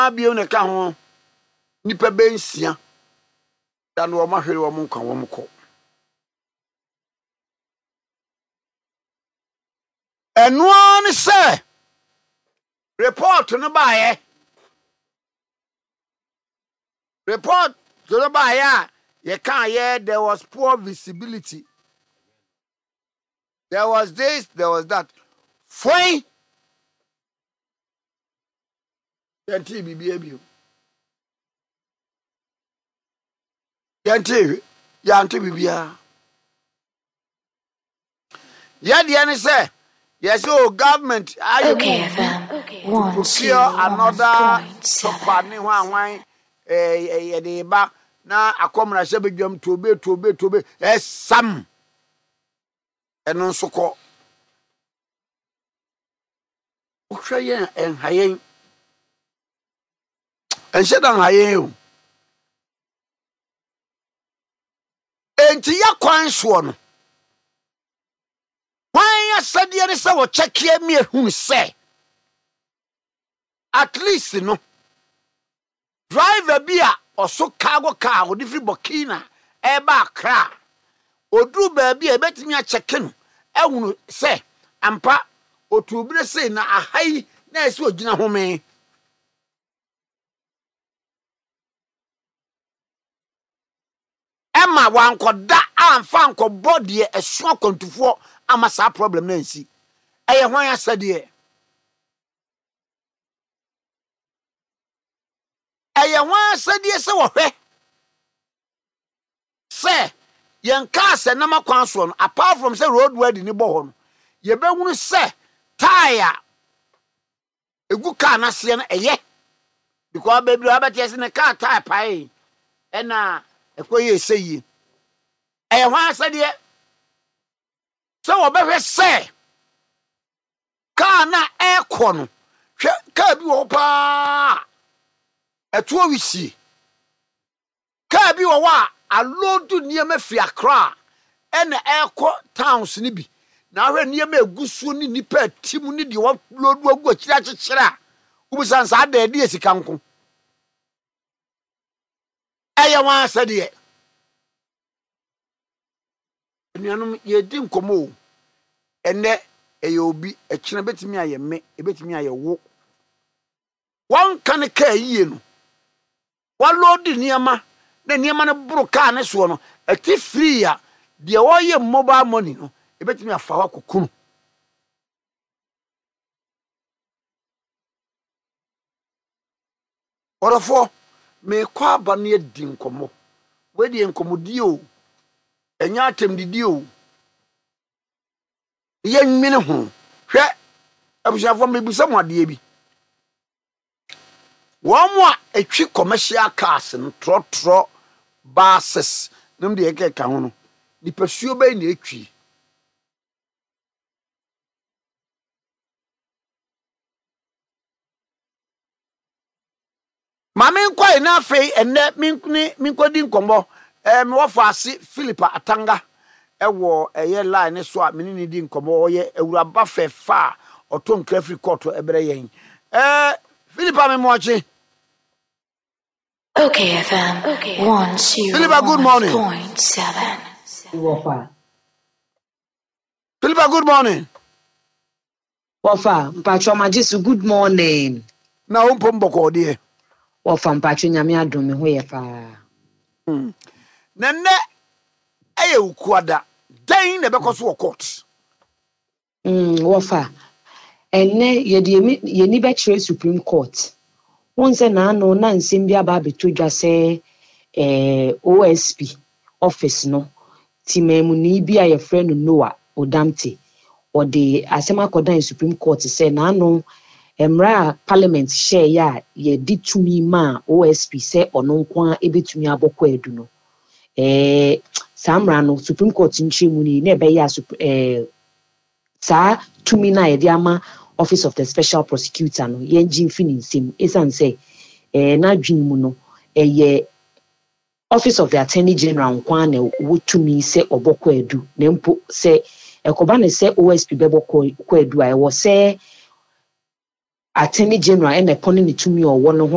Abio ne ka ho nipa bensia da no ma hwere wo nka wo mko eno an se report no baaye report no baaye ye kan ye there was poor visibility, there was this, there was that. Foi yanti bibia bio yanti bibia ya de ne say yes, oh government I to procure another sopane hwan de ba na akomra se bedwam tobe esam eno nso ko ohwe enhayen enhyedan hayen o enti yakwan so no why ya said ye say wo check ye me ehun say at least no driver bia oso cargo car wo different Burkina eba Accra odru ba bia betimi a check no ehunu say ampa otubire say na ahai na esi ogina home Emma wankoda amfa anko body esu akontufo amasa problem na nsi eye hwan asade eye hwan asade se wo hwe se yen ka se na makwan so no apart from say road worthy ni bo ho no ye behunu se tire egu car na se no eye because baby abati se ne car tire pai ena ekoye seyi eye hwan asade so wo behwe se car na ekọ no hwe car bi wo pa eto wisi car bi wo wa alodu niam afi Accra ena ekọ towns ni bi na hwe niam egusu ni nipa timu ni de wo lodu agu akira kyekyera ubusan sa da de esika nko eye wan sade enuanum ye di nkomo ene eye obi ekina betimi aye me ebetimi aye wo wan kan ka yie no wa load niama na niama no buru ka ne so no ati free ya de wo ye mobile money no ebetimi afa wa kokunu orofo me kwa ba ne di nkomo we di nkomodi o enya atem didi o ye nwene ho hwe abushafo mebusa mo ade bi womo a etwi commercial cars no trotro buses nem de ekeka ho no ni pasuo bai na etwi mame nkwai na fei enne minkodi nkombo me wofa ase Philippa Atanga ewo eye line so a menini di nkombo ye awuraba fefa oton Crafty Court ebere yen Philippa me mochi. Okay, FM. Okay. 101.7. Philippa, good morning. Philippa, good morning. Wafa, Mpacho Majisu, good morning. Na umpo mboko die. Wafa, Mpacho nyame adome ho ye fa. Nene eye ukwada. Den nebeko so court. Wafa. Enne ye ni be chere Supreme Court. Onse na no na nsem bia ba betodwa se OSP office no timemu ni bia ye friend Noah Odamte or the asema kodan Supreme Court say na no emra parliament share ya ye ditumi ma OSP say ono nko ebetumi abokọ edu no samra no Supreme Court nchemu ni na be ya sa tumi na ye di ama Office of the Special Prosecutor no yenjin finisim esan say na dwinmu no ye Office of the Attorney General nkwa na wotumi say obokọ edu na mpo say ekoba ne say OSP bebokọ edu a wo say Attorney General ene poni ni tumi owo no